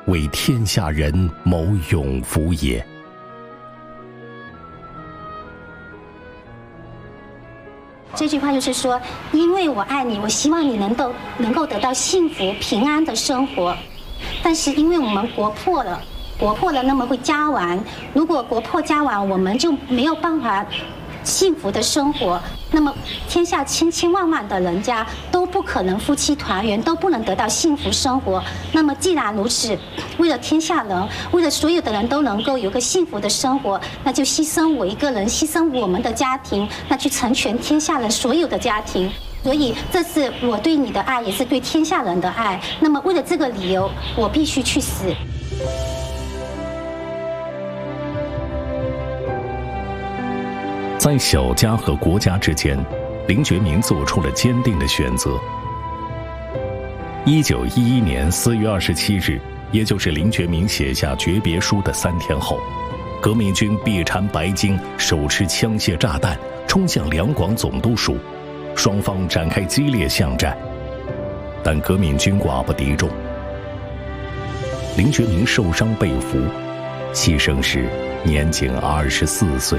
为天下人谋永福也。 这句话就是说，因为我爱你，我希望你能够得到幸福平安的生活。但是因为我们国破了，那么会家亡。如果国破家亡，我们就没有办法幸福的生活。那么天下千千万万的人家都不可能夫妻团圆，都不能得到幸福生活。那么既然如此，为了天下人，为了所有的人都能够有个幸福的生活，那就牺牲我一个人，牺牲我们的家庭，那去成全天下人所有的家庭。所以这是我对你的爱，也是对天下人的爱。那么为了这个理由，我必须去死。 在小家和国家之间，林觉民做出了坚定的选择。1911年4月27日，也就是林觉民写下诀别书的3天后，革命军避缠白京，手持枪械炸弹，冲向两广总督署，双方展开激烈巷战。但革命军寡不敌众，林觉民受伤被俘，牺牲时年仅24岁。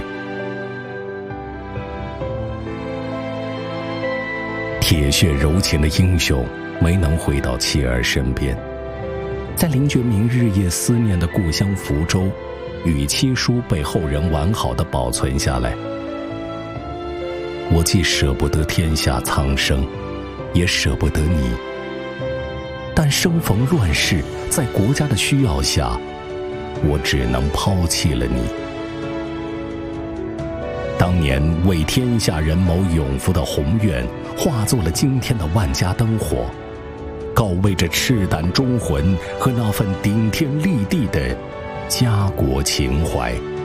铁血柔情的英雄没能回到妻儿身边，在林觉民日夜思念的故乡福州，与妻书被后人完好地保存下来。我既舍不得天下苍生，也舍不得你，但生逢乱世，在国家的需要下，我只能抛弃了你。当年为天下人谋永福的宏愿，化作了今天的万家灯火，告慰着赤胆忠魂和那份顶天立地的家国情怀。